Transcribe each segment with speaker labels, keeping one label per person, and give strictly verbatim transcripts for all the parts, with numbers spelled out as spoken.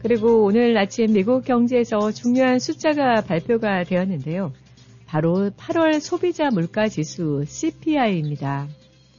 Speaker 1: 그리고 오늘 아침 미국 경제에서 중요한 숫자가 발표가 되었는데요. 바로 팔월 소비자 물가 지수 씨피아이입니다.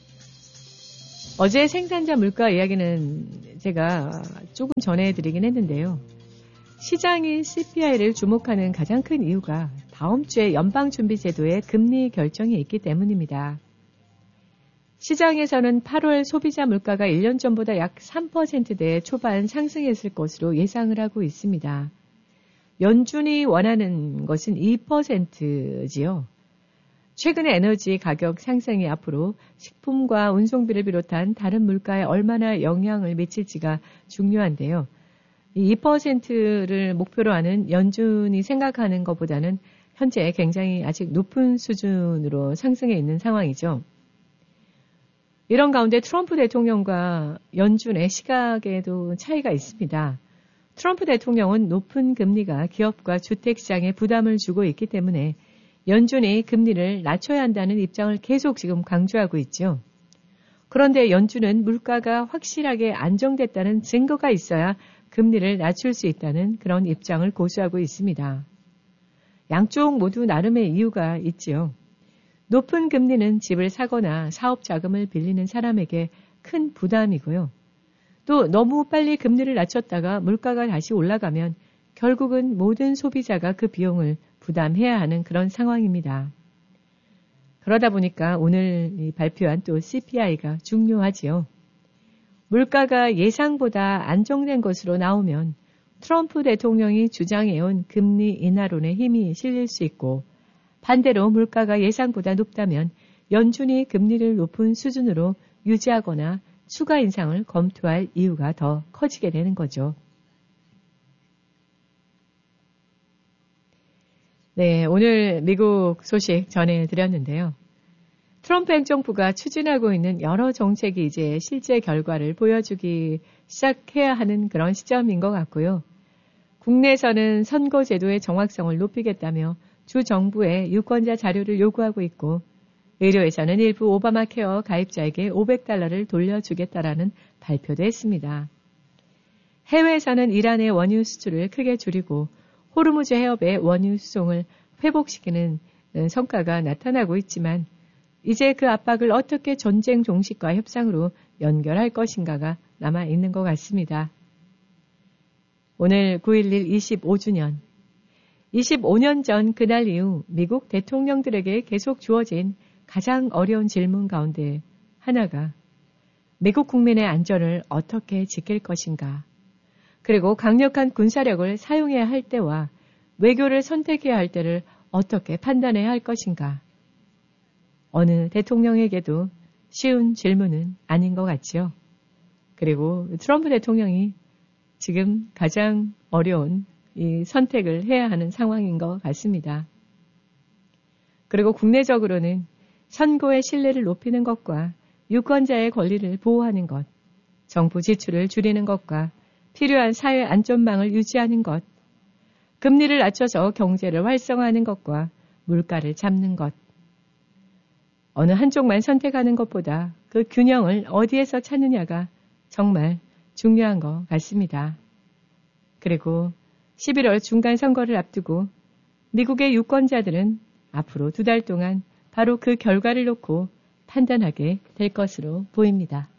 Speaker 1: 어제 생산자 물가 이야기는 제가 조금 전해드리긴 했는데요. 시장이 씨피아이를 주목하는 가장 큰 이유가 다음 주에 연방준비제도의 금리 결정이 있기 때문입니다. 시장에서는 팔월 소비자 물가가 일 년 전보다 약 삼 퍼센트대 초반 상승했을 것으로 예상을 하고 있습니다. 연준이 원하는 것은 이 퍼센트지요. 최근의 에너지 가격 상승이 앞으로 식품과 운송비를 비롯한 다른 물가에 얼마나 영향을 미칠지가 중요한데요. 이 이 퍼센트를 목표로 하는 연준이 생각하는 것보다는 현재 굉장히 아직 높은 수준으로 상승해 있는 상황이죠. 이런 가운데 트럼프 대통령과 연준의 시각에도 차이가 있습니다. 트럼프 대통령은 높은 금리가 기업과 주택시장에 부담을 주고 있기 때문에 연준이 금리를 낮춰야 한다는 입장을 계속 지금 강조하고 있죠. 그런데 연준은 물가가 확실하게 안정됐다는 증거가 있어야 금리를 낮출 수 있다는 그런 입장을 고수하고 있습니다. 양쪽 모두 나름의 이유가 있지요. 높은 금리는 집을 사거나 사업 자금을 빌리는 사람에게 큰 부담이고요. 또 너무 빨리 금리를 낮췄다가 물가가 다시 올라가면 결국은 모든 소비자가 그 비용을 부담해야 하는 그런 상황입니다. 그러다 보니까 오늘 발표한 또 씨피아이가 중요하지요. 물가가 예상보다 안정된 것으로 나오면 트럼프 대통령이 주장해온 금리 인하론에 힘이 실릴 수 있고 반대로 물가가 예상보다 높다면 연준이 금리를 높은 수준으로 유지하거나 추가 인상을 검토할 이유가 더 커지게 되는 거죠. 네, 오늘 미국 소식 전해드렸는데요. 트럼프 행정부가 추진하고 있는 여러 정책이 이제 실제 결과를 보여주기 시작해야 하는 그런 시점인 것 같고요. 국내에서는 선거제도의 정확성을 높이겠다며 주 정부에 유권자 자료를 요구하고 있고 의료에서는 일부 오바마 케어 가입자에게 오백 달러를 돌려주겠다라는 발표도 했습니다. 해외에서는 이란의 원유 수출을 크게 줄이고 호르무즈 해협의 원유 수송을 회복시키는 성과가 나타나고 있지만 이제 그 압박을 어떻게 전쟁 종식과 협상으로 연결할 것인가가 남아있는 것 같습니다. 오늘 구일일 이십오 주년, 이십오 년 전 그날 이후 미국 대통령들에게 계속 주어진 가장 어려운 질문 가운데 하나가 미국 국민의 안전을 어떻게 지킬 것인가, 그리고 강력한 군사력을 사용해야 할 때와 외교를 선택해야 할 때를 어떻게 판단해야 할 것인가. 어느 대통령에게도 쉬운 질문은 아닌 것 같지요. 그리고 트럼프 대통령이 지금 가장 어려운 이 선택을 해야 하는 상황인 것 같습니다. 그리고 국내적으로는 선거의 신뢰를 높이는 것과 유권자의 권리를 보호하는 것, 정부 지출을 줄이는 것과 필요한 사회 안전망을 유지하는 것, 금리를 낮춰서 경제를 활성화하는 것과 물가를 잡는 것, 어느 한쪽만 선택하는 것보다 그 균형을 어디에서 찾느냐가 정말 중요한 것 같습니다. 그리고 십일월 중간 선거를 앞두고 미국의 유권자들은 앞으로 두 달 동안 바로 그 결과를 놓고 판단하게 될 것으로 보입니다.